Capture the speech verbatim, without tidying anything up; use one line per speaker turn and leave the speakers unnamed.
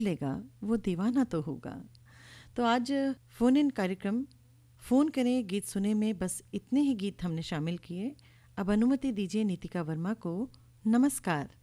लेगा वो दीवाना तो होगा। तो आज फ़ोन इन कार्यक्रम फ़ोन करें गीत सुने में बस इतने ही गीत हमने शामिल किए। अब अनुमति दीजिए नीतिका वर्मा को। नमस्कार।